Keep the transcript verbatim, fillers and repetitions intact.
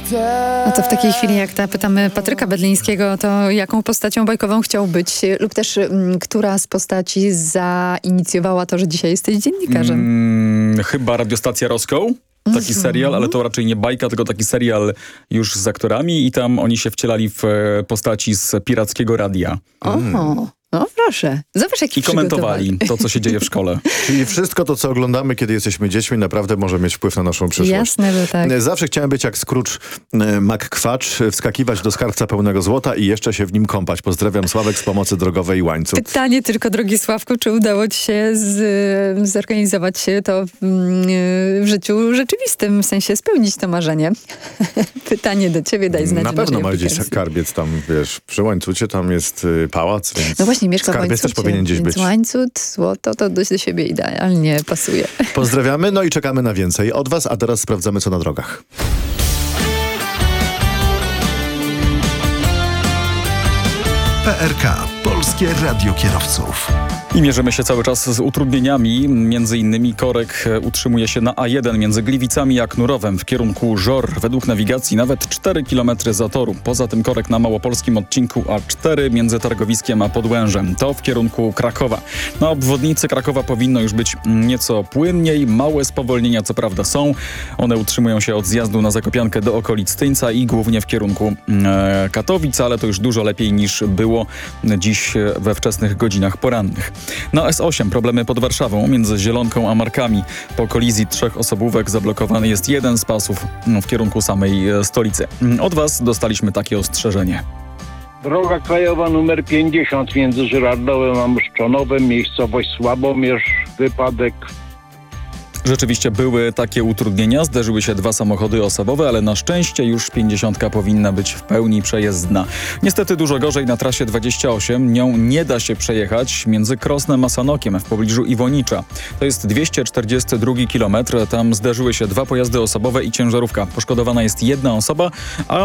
No to w takiej chwili, jak ta pytamy Patryka Bedlińskiego, to jaką postacią bajkową chciał być? Lub też m, która z postaci zainicjowała to, że dzisiaj jesteś dziennikarzem? Mm, chyba radiostacja Roscoe. Taki mm-hmm. serial, ale to raczej nie bajka, tylko taki serial już z aktorami i tam oni się wcielali w postaci z pirackiego radia. O, mm. no proszę. Zobacz, jaki I komentowali to, co się dzieje w szkole. Czyli wszystko to, co oglądamy, kiedy jesteśmy dziećmi, naprawdę może mieć wpływ na naszą przyszłość. Jasne, że tak. Zawsze chciałem być jak Scrooge McQuatch, wskakiwać do skarbca pełnego złota i jeszcze się w nim kąpać. Pozdrawiam, Sławek z Pomocy Drogowej i Łańcuch. Pytanie tylko, drogi Sławku, czy udało ci się z, zorganizować się to w, w życiu rzeczywistym, w sensie spełnić to marzenie? Pytanie do ciebie, daj znać. Na pewno ma gdzieś skarbiec tam, wiesz, przy Łańcucie tam jest y, pałac, więc no właśnie, mieszka w skarbiec też powinien gdzieś być. Łańcuch, złoto, to do siebie idealnie pasuje. Pozdrawiamy, no i czekamy na więcej od was, a teraz sprawdzamy, co na drogach. P R K. Polskie Radio Kierowców. I mierzymy się cały czas z utrudnieniami. Między innymi korek utrzymuje się na A jeden między Gliwicami a Knurowem w kierunku Żor. Według nawigacji nawet cztery kilometry zatoru. Poza tym korek na małopolskim odcinku A cztery między Targowiskiem a Podłężem. To w kierunku Krakowa. Na obwodnicy Krakowa powinno już być nieco płynniej. Małe spowolnienia co prawda są. One utrzymują się od zjazdu na Zakopiankę do okolic Tyńca i głównie w kierunku e, Katowic, ale to już dużo lepiej niż było dziś we wczesnych godzinach porannych. Na S osiem problemy pod Warszawą między Zielonką a Markami. Po kolizji trzech osobówek zablokowany jest jeden z pasów w kierunku samej stolicy. Od was dostaliśmy takie ostrzeżenie. Droga krajowa numer pięćdziesiąt między Żyrardowem a Mszczonowem, miejscowość Słabomierz, wypadek. Rzeczywiście były takie utrudnienia, zderzyły się dwa samochody osobowe, ale na szczęście już pięćdziesiątka powinna być w pełni przejezdna. Niestety dużo gorzej na trasie dwadzieścia osiem. Nią nie da się przejechać między Krosnem a Sanokiem w pobliżu Iwonicza. To jest dwieście czterdziesty drugi kilometr. Tam zderzyły się dwa pojazdy osobowe i ciężarówka. Poszkodowana jest jedna osoba, a